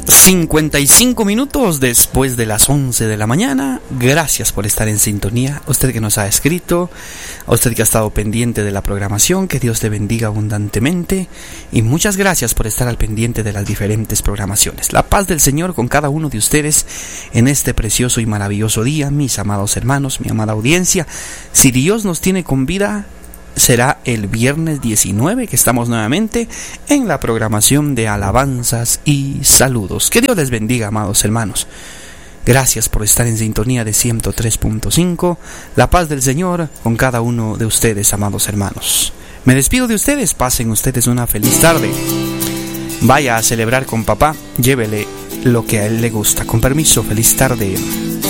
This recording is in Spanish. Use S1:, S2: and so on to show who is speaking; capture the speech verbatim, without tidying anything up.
S1: cincuenta y cinco minutos después de las once de la mañana. Gracias por estar en sintonía. A usted que nos ha escrito, a usted que ha estado pendiente de la programación, que Dios le bendiga abundantemente. Y muchas gracias por estar al pendiente de las diferentes programaciones. La paz del Señor con cada uno de ustedes en este precioso y maravilloso día, mis amados hermanos, mi amada audiencia. Si Dios nos tiene con vida, será el viernes diecinueve que estamos nuevamente en la programación de alabanzas y saludos. Que Dios les bendiga, amados hermanos. Gracias por estar en sintonía de ciento tres punto cinco. La paz del Señor con cada uno de ustedes, amados hermanos. Me despido de ustedes. Pasen ustedes una feliz tarde. Vaya a celebrar con papá. Llévele lo que a él le gusta. Con permiso, feliz tarde.